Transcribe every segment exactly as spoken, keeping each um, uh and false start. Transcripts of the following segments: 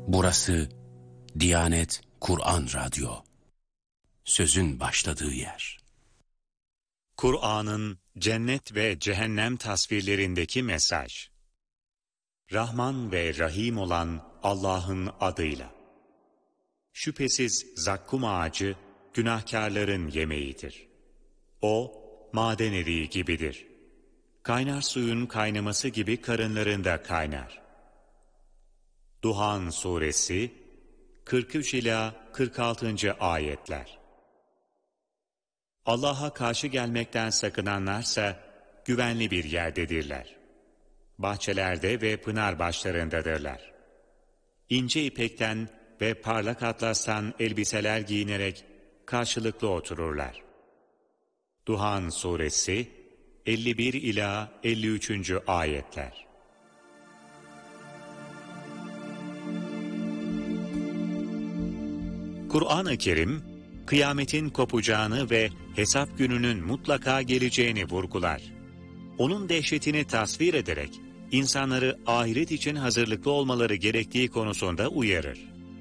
Burası Diyanet Kur'an Radyo. Sözün başladığı yer. Kur'an'ın cennet ve cehennem tasvirlerindeki mesaj. Rahman ve Rahim olan Allah'ın adıyla. Şüphesiz zakkum ağacı günahkarların yemeğidir. O, maden eriği gibidir. Kaynar suyun kaynaması gibi karınlarında kaynar. Duhan Suresi kırk üç ila kırk altıncı ayetler. Allah'a karşı gelmekten sakınanlarsa güvenli bir yerdedirler. Bahçelerde ve pınar başlarındadırlar. İnce ipekten ve parlak atlastan elbiseler giyinerek karşılıklı otururlar. Duhan Suresi elli bir ila elli üçüncü ayetler. Kur'an-ı Kerim, kıyametin kopacağını ve hesap gününün mutlaka geleceğini vurgular. Onun dehşetini tasvir ederek, insanları ahiret için hazırlıklı olmaları gerektiği konusunda uyarır.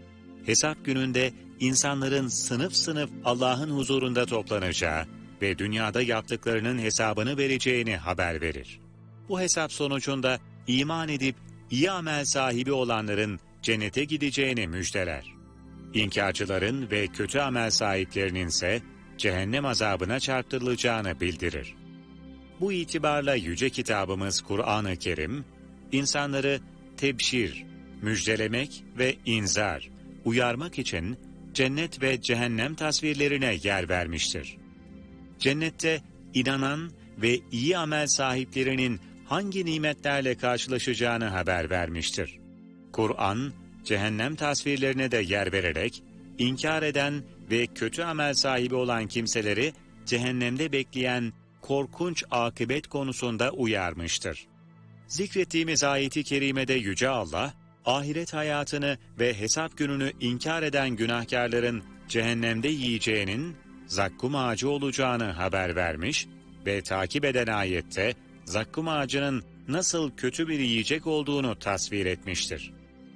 Hesap gününde insanların sınıf sınıf Allah'ın huzurunda toplanacağı ve dünyada yaptıklarının hesabını vereceğini haber verir. Bu hesap sonucunda iman edip iyi amel sahibi olanların cennete gideceğini müjdeler. İnkarcıların ve kötü amel sahiplerinin ise cehennem azabına çarptırılacağını bildirir. Bu itibarla yüce kitabımız Kur'an-ı Kerim, insanları tebşir, müjdelemek ve inzar, uyarmak için cennet ve cehennem tasvirlerine yer vermiştir. Cennette inanan ve iyi amel sahiplerinin hangi nimetlerle karşılaşacağını haber vermiştir. Kur'an, cehennem tasvirlerine de yer vererek, inkar eden ve kötü amel sahibi olan kimseleri cehennemde bekleyen korkunç akıbet konusunda uyarmıştır. Zikrettiğimiz ayeti kerimede Yüce Allah, ahiret hayatını ve hesap gününü inkar eden günahkarların cehennemde yiyeceğinin zakkum ağacı olacağını haber vermiş ve takip eden ayette zakkum ağacının nasıl kötü bir yiyecek olduğunu tasvir etmiştir.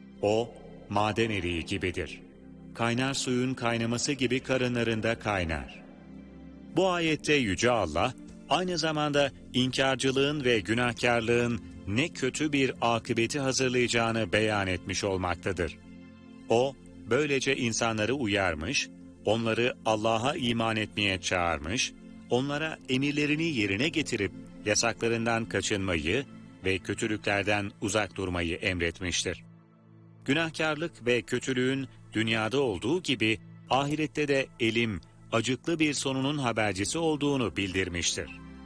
O, maden eriği gibidir. Kaynar suyun kaynaması gibi karınlarında kaynar. Bu ayette Yüce Allah, aynı zamanda inkarcılığın ve günahkarlığın ne kötü bir akıbeti hazırlayacağını beyan etmiş olmaktadır. O, böylece insanları uyarmış, onları Allah'a iman etmeye çağırmış, onlara emirlerini yerine getirip yasaklarından kaçınmayı ve kötülüklerden uzak durmayı emretmiştir. Günahkarlık ve kötülüğün dünyada olduğu gibi ahirette de elim, acıklı bir sonunun habercisi olduğunu bildirmiştir.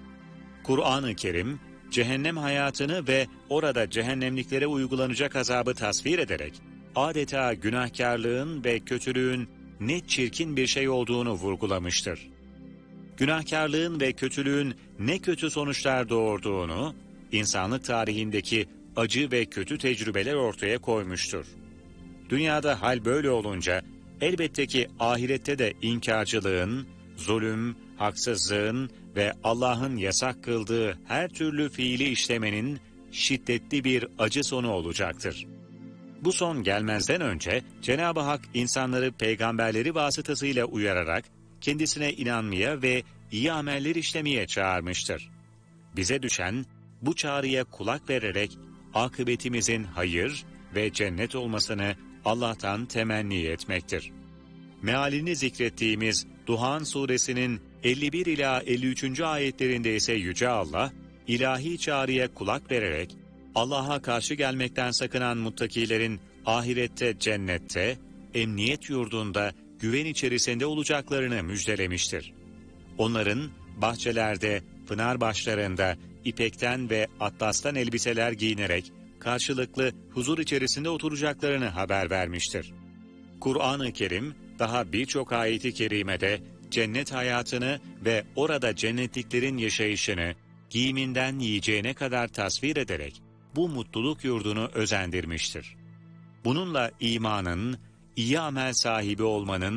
Kur'an-ı Kerim, cehennem hayatını ve orada cehennemliklere uygulanacak azabı tasvir ederek, adeta günahkarlığın ve kötülüğün ne çirkin bir şey olduğunu vurgulamıştır. Günahkarlığın ve kötülüğün ne kötü sonuçlar doğurduğunu, insanlık tarihindeki acı ve kötü tecrübeler ortaya koymuştur. Dünyada hal böyle olunca, elbette ki ahirette de inkarcılığın, zulüm, haksızlığın ve Allah'ın yasak kıldığı her türlü fiili işlemenin şiddetli bir acı sonu olacaktır. Bu son gelmezden önce Cenab-ı Hak insanları peygamberleri vasıtasıyla uyararak kendisine inanmaya ve iyi ameller işlemeye çağırmıştır. Bize düşen bu çağrıya kulak vererek akıbetimizin hayır ve cennet olmasını Allah'tan temenni etmektir. Mealini zikrettiğimiz Duhan Suresinin elli bir ila elli üçüncü ayetlerinde ise Yüce Allah, ilahi çağrıya kulak vererek Allah'a karşı gelmekten sakınan muttakilerin ahirette cennette, emniyet yurdunda güven içerisinde olacaklarını müjdelemiştir. Onların bahçelerde, pınar başlarında ipekten ve atlastan elbiseler giyinerek karşılıklı huzur içerisinde oturacaklarını haber vermiştir. Kur'an-ı Kerim daha birçok ayeti kerimede cennet hayatını ve orada cennetliklerin yaşayışını giyiminden yiyeceğine kadar tasvir ederek bu mutluluk yurdunu özendirmiştir. Bununla imanın, iyi amel sahibi olmanın